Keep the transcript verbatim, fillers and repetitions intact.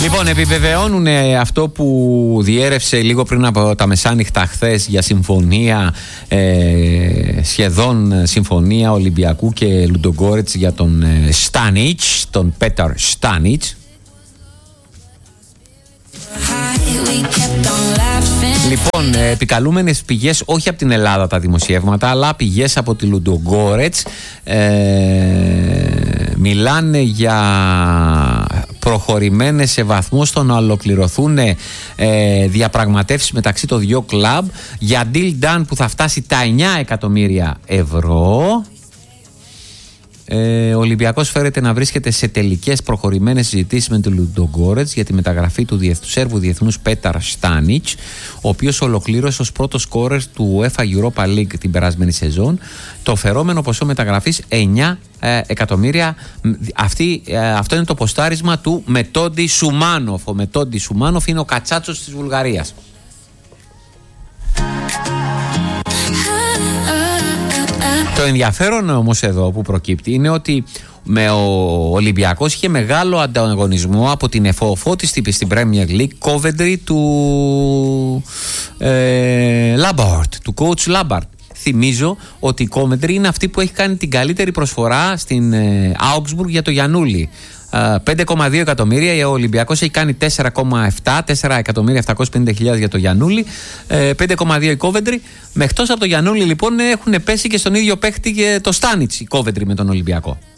Λοιπόν, επιβεβαιώνουν αυτό που διέρευσε λίγο πριν από τα μεσάνυχτα χθες για συμφωνία, ε, σχεδόν συμφωνία Ολυμπιακού και Λουντογκόρετς για τον ε, Στάνιτς, τον Πέταρ Στάνιτς. Λοιπόν, επικαλούμενες πηγές, όχι από την Ελλάδα τα δημοσιεύματα, αλλά πηγές από τη Λουντογκόρετς, ε, μιλάνε για προχωρημένες σε βαθμό στο να ολοκληρωθούν ε, διαπραγματεύσεις μεταξύ των δύο κλαμπ για deal done που θα φτάσει τα εννιά εκατομμύρια ευρώ. Ε, ο Ολυμπιακός φέρεται να βρίσκεται σε τελικές προχωρημένες συζητήσεις με τον Λουντογκόρετς για τη μεταγραφή του, του Σέρβου διεθνούς Πέταρ Στάνιτς, ο οποίος ολοκλήρωσε ως πρώτος σκόρερ του UEFA Europa League την περασμένη σεζόν. Το φερόμενο ποσό μεταγραφής εννιά ε, εκατομμύρια. Αυτή, ε, αυτό είναι το ποστάρισμα του Μετόντι Σουμάνοφ. Ο Μετόντι Σουμάνοφ είναι ο κατσάτσος της Βουλγαρίας. Το ενδιαφέρον όμως εδώ που προκύπτει είναι ότι με ο Ολυμπιακός είχε μεγάλο ανταγωνισμό από την εφοοφώτιστη στην Premier League Coventry του ε, Lampard, του coach Lampard. Θυμίζω ότι η Coventry είναι αυτή που έχει κάνει την καλύτερη προσφορά στην ε, Augsburg για το Γιαννούλη. πέντε κόμμα δύο εκατομμύρια, ο Ολυμπιακός έχει κάνει τέσσερα κόμμα επτά, τέσσερα εκατομμύρια επτακόσιες πενήντα χιλιάδες για το Γιαννούλη, πέντε κόμμα δύο η Coventry. Με εκτός από το Γιαννούλη λοιπόν έχουν πέσει και στον ίδιο παίχτη και το Στάνιτς η Coventry με τον Ολυμπιακό.